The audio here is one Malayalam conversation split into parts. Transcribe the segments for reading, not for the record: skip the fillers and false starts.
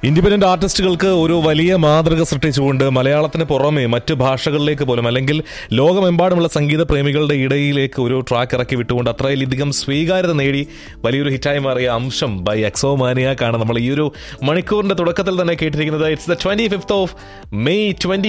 ഇൻഡിപെൻഡന്റ് ആർട്ടിസ്റ്റുകൾക്ക് ഒരു വലിയ മാതൃക സൃഷ്ടിച്ചുകൊണ്ട് മലയാളത്തിന് പുറമെ മറ്റ് ഭാഷകളിലേക്ക് പോലും അല്ലെങ്കിൽ ലോകമെമ്പാടുമുള്ള സംഗീത പ്രേമികളുടെ ഇടയിലേക്ക് ഒരു ട്രാക്ക് ഇറക്കി വിട്ടുകൊണ്ട് അത്രയിലധികം സ്വീകാര്യത നേടി വലിയൊരു ഹിറ്റായി മാറിയ അംശം ബൈ എക്സോമാനിയാക്കാണ് നമ്മൾ ഈ ഒരു മണിക്കൂറിന്റെ തുടക്കത്തിൽ തന്നെ കേട്ടിരിക്കുന്നത്. It's the 25th of May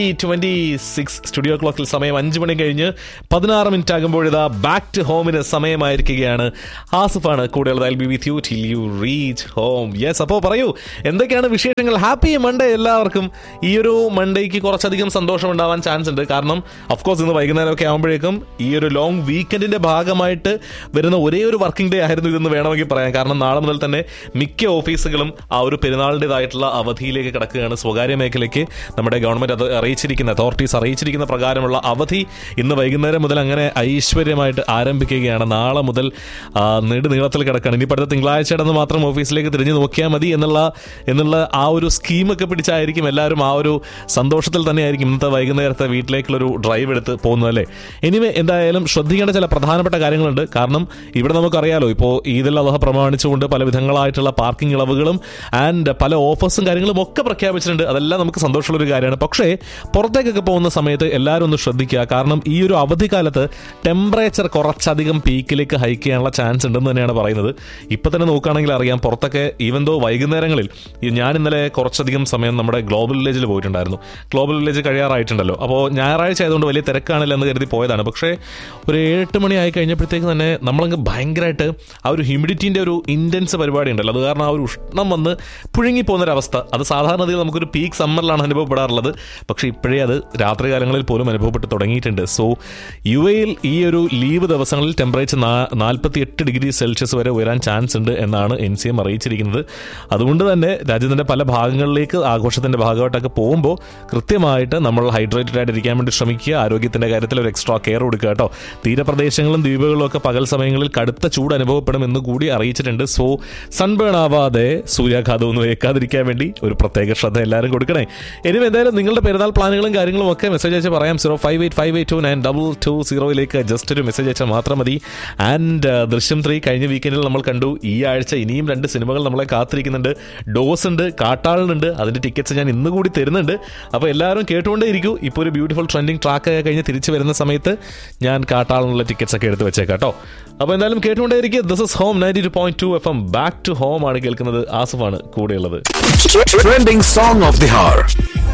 2026. Studio ക്ലോക്കിൽ സമയം 5 മണി കഴിഞ്ഞ് 16 മിനിറ്റ് ആകുമ്പോഴിതാ ബാക്ക് ടു ഹോമിന് സമയമായിരിക്കുകയാണ്. ആസിഫാണ് കൂടെയുള്ളത്. I B with you till you reach home. Yes, അപ്പോൾ പറയൂ, എന്തൊക്കെയാണ് വിശേഷങ്ങൾ? ഹാപ്പി മൺഡേ എല്ലാവർക്കും. ഈ ഒരു മൺഡേക്ക് കുറച്ചധികം സന്തോഷം ഉണ്ടാവാൻ ചാൻസ് ഉണ്ട്. കാരണം അഫ്കോഴ്സ് ഇന്ന് വൈകുന്നേരമൊക്കെ ആകുമ്പോഴേക്കും ഈ ഒരു ലോങ് വീക്കെൻഡിന്റെ ഭാഗമായിട്ട് വരുന്ന ഒരേ ഒരു വർക്കിംഗ് ഡേ ആയിരുന്നു ഇതെന്ന് വേണമെങ്കിൽ പറയാം. കാരണം നാളെ മുതൽ തന്നെ മിക്ക ഓഫീസുകളും ആ ഒരു പെരുന്നാളിൻ്റെതായിട്ടുള്ള അവധിയിലേക്ക് കിടക്കുകയാണ്. സ്വകാര്യ മേഖലയ്ക്ക് നമ്മുടെ ഗവൺമെന്റ് അത് അതോറിറ്റീസ് അറിയിച്ചിരിക്കുന്ന പ്രകാരമുള്ള അവധി ഇന്ന് വൈകുന്നേരം മുതൽ അങ്ങനെ ഐശ്വര്യമായിട്ട് ആരംഭിക്കുകയാണ്. നാളെ മുതൽ നീളത്തിൽ കിടക്കുകയാണ്. ഇനി അടുത്ത തിങ്കളാഴ്ചയുടെ മാത്രം ഓഫീസിലേക്ക് തിരിഞ്ഞു നോക്കിയാൽ മതി എന്നുള്ള ആ ഒരു സ്കീമൊക്കെ പിടിച്ചായിരിക്കും എല്ലാവരും ആ ഒരു സന്തോഷത്തിൽ തന്നെയായിരിക്കും ഇന്നത്തെ വൈകുന്നേരത്തെ വീട്ടിലേക്കുള്ളൊരു ഡ്രൈവ് എടുത്ത് പോകുന്നത് അല്ലേ. എനിവേ, എന്തായാലും ശ്രദ്ധിക്കേണ്ട ചില പ്രധാനപ്പെട്ട കാര്യങ്ങളുണ്ട്. കാരണം ഇവിടെ നമുക്കറിയാലോ, ഇപ്പോൾ ഈദുൽ അദ്ഹ പ്രമാണിച്ചുകൊണ്ട് പല വിധങ്ങളായിട്ടുള്ള പാർക്കിംഗ് ഇളവുകളും ആൻഡ് പല ഓഫേഴ്സും കാര്യങ്ങളും ഒക്കെ പ്രഖ്യാപിച്ചിട്ടുണ്ട്. അതെല്ലാം നമുക്ക് സന്തോഷമുള്ളൊരു കാര്യമാണ്. പക്ഷേ പുറത്തേക്കൊക്കെ പോകുന്ന സമയത്ത് എല്ലാവരും ഒന്ന് ശ്രദ്ധിക്കുക. കാരണം ഈ ഒരു അവധിക്കാലത്ത് ടെമ്പറേച്ചർ കുറച്ചധികം പീക്കിലേക്ക് ഹൈക്ക് ചെയ്യാനുള്ള ചാൻസ് ഉണ്ടെന്ന് തന്നെയാണ് പറയുന്നത്. ഇപ്പം തന്നെ നോക്കുകയാണെങ്കിൽ അറിയാം, പുറത്തൊക്കെ ഈവൻ ദോ വൈകുന്നേരങ്ങളിൽ ഞാൻ ഇന്നലെ കുറച്ചധികം സമയം നമ്മുടെ ഗ്ലോബൽ വില്ലേജിൽ പോയിട്ടുണ്ടായിരുന്നു. Global village കഴിയാറായിട്ടുണ്ടല്ലോ. അപ്പോൾ ഞായറാഴ്ച ആയതുകൊണ്ട് വലിയ തിരക്കാണില്ല എന്ന് കരുതി പോയതാണ്. പക്ഷേ ഒരു 7-8 മണി ആയി കഴിഞ്ഞപ്പോഴത്തേക്ക് തന്നെ നമ്മളങ്ങ് ഭയങ്കരമായിട്ട് ആ ഒരു ഹ്യൂമിഡിറ്റീൻ്റെ ഒരു ഇൻറ്റൻസ് പരിപാടി ഉണ്ടല്ലോ. അത് കാരണം ആ ഒരു ഉഷ്ണം വന്ന് പുഴുങ്ങിപ്പോകുന്നൊരവസ്ഥ. അത് സാധാരണഗതിയിൽ നമുക്കൊരു പീക്ക് സമ്മറിലാണ് അനുഭവപ്പെടാറുള്ളത്. പക്ഷേ ഇപ്പോഴേ അത് രാത്രികാലങ്ങളിൽ പോലും അനുഭവപ്പെട്ട് തുടങ്ങിയിട്ടുണ്ട്. സോ യു എയിൽ ഈ ഒരു ലീവ് ദിവസങ്ങളിൽ ടെമ്പറേച്ചർ 48 ഡിഗ്രി സെൽഷ്യസ് വരെ ഉയരാൻ ചാൻസ് ഉണ്ട് എന്നാണ് NCM അറിയിച്ചിരിക്കുന്നത്. അതുകൊണ്ട് തന്നെ രാജ്യത്തിൻ്റെ പല ഭാഗങ്ങളിലേക്ക് ആഘോഷത്തിൻ്റെ ഭാഗമായിട്ടൊക്കെ പോകുമ്പോൾ കൃത്യമായിട്ട് നമ്മൾ ഹൈഡ്രേറ്റഡ് ആയിട്ടിരിക്കാൻ വേണ്ടി ശ്രമിക്കുക. ആരോഗ്യത്തിൻ്റെ കാര്യത്തിൽ ഒരു എക്സ്ട്രാ കെയർ കൊടുക്കുക കേട്ടോ. തീരപ്രദേശങ്ങളും ദ്വീപുകളും ഒക്കെ പകൽ സമയങ്ങളിൽ കടുത്ത ചൂട് അനുഭവപ്പെടുമെന്ന് കൂടി അറിയിച്ചിട്ടുണ്ട്. സോ സൺബേൺ ആവാതെ സൂര്യാഘാതമൊന്നും ഏൽക്കാതിരിക്കാൻ വേണ്ടി ഒരു പ്രത്യേക ശ്രദ്ധ എല്ലാവരും കൊടുക്കണേ. ഇനി എന്തായാലും നിങ്ങളുടെ പെരുന്നാൾ പ്ലാനുകളും കാര്യങ്ങളും ഒക്കെ മെസ്സേജ് അയച്ച് പറയാം. 0585829220 ജസ്റ്റ് ഒരു മെസ്സേജ് അയച്ചാൽ മാത്രം മതി. ആൻഡ് ദൃശ്യം 3 കഴിഞ്ഞ വീക്കെൻഡിൽ നമ്മൾ കണ്ടു. ഈ ആഴ്ച ഇനിയും 2 സിനിമകൾ നമ്മളെ കാത്തിരിക്കുന്നുണ്ട്. ഡോസ് ഉണ്ട്, കാട്ടാളനുണ്ട്. അതിൻ്റെ ടിക്കറ്റ്സ് ഞാൻ ഇന്ന് കൂടി തരുന്നുണ്ട്. അപ്പോൾ എല്ലാവരും കേട്ടുകൊണ്ടേ ഇരിക്കൂ. ഇപ്പോൾ ഒരു ബ്യൂട്ടിഫുൾ ട്രെൻഡിങ് ട്രാക്ക് കഴിഞ്ഞ് തിരിച്ച് വരുന്ന സമയത്ത് ഞാൻ കാട്ടാളനുള്ള ടിക്കറ്റ്സ് ഒക്കെ എടുത്ത് വെച്ചേക്കാം കേട്ടോ. അപ്പോൾ എന്തായാലും കേട്ടുകൊണ്ടേ ഇരിക്കുക. This is home 92.2 FM. Back to home ആണ് കേൾക്കുന്നത്. ആസിഫാണ് കൂടെയുള്ളത്. Trending song of the hour.